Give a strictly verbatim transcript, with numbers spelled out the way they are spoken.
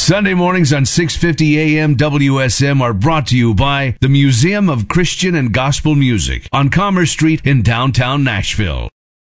Sunday mornings on six fifty A M W S M are brought to you by the Museum of Christian and Gospel Music on Commerce Street in downtown Nashville.